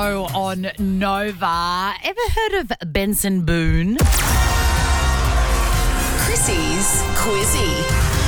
show on Nova. Ever heard of Benson Boone? Chrissy's Quizzy.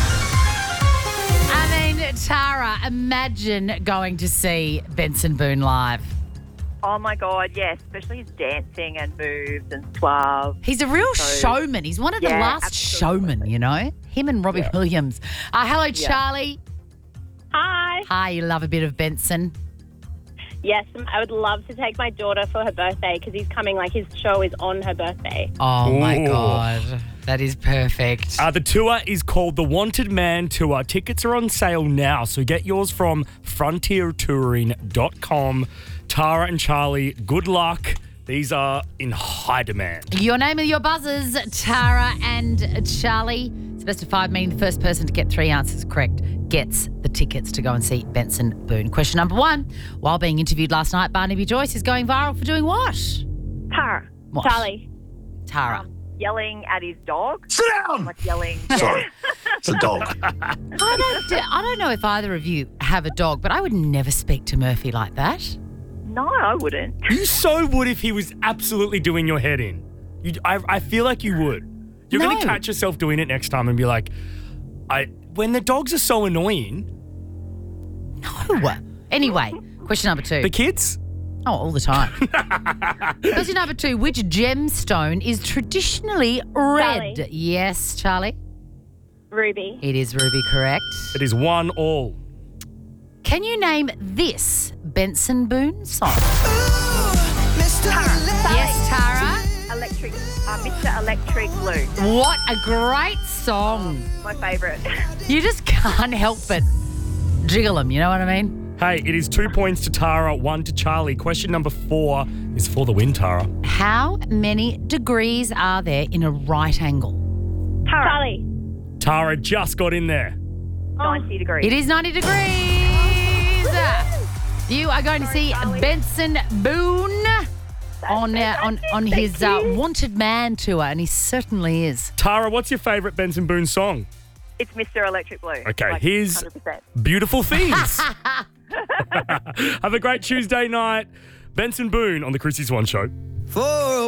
I mean, Tara, imagine going to see Benson Boone live. Oh, my God, yes, especially his dancing and moves and suave. He's a real showman. He's one of the last absolutely. showmen, you know? Him and Robbie Williams. Hello, Charlie. Hi. Hi, you love a bit of Benson. Yes, I would love to take my daughter for her birthday because he's coming, his show is on her birthday. Oh, my Ooh. God. That is perfect. The tour is called the Wanted Man Tour. Tickets are on sale now, so get yours from frontiertouring.com. Tara and Charlie, good luck. These are in high demand. Your name of your buzzers, Tara and Charlie. It's best of 5, meaning the first person to get 3 answers correct gets the tickets to go and see Benson Boone. Question number 1. While being interviewed last night, Barnaby Joyce is going viral for doing what? Tara, What? Charlie. Tara. yelling at his dog. Sit down! Like yelling. Sorry, it's a dog. I don't know if either of you have a dog, but I would never speak to Murphy like that. No, I wouldn't. You so would if he was absolutely doing your head in. I feel like you would. You're going No. to catch yourself doing it next time and be like, when the dogs are so annoying. No. Anyway, question number 2. The kids? Oh, all the time. Question number 2. Which gemstone is traditionally red? Charlie. Yes, Charlie. Ruby. It is ruby, correct. It is 1-1. Can you name this Benson Boone song? Yes, Tara. Mr. Electric Blue. What a great song. My favourite. You just can't help but jiggle them, you know what I mean? Hey, it is 2 points to Tara, 1 to Charlie. Question number 4 is for the win, Tara. How many degrees are there in a right angle? Charlie. Tara just got in there. 90 degrees. It is 90 degrees. You are going to see Benson Boone on his Wanted Man tour, and he certainly is. Tara, what's your favourite Benson Boone song? It's Mr. Electric Blue. Okay, Like, here's 100%. Beautiful Things. Have a great Tuesday night. Benson Boone on the Chrissy Swan Show. For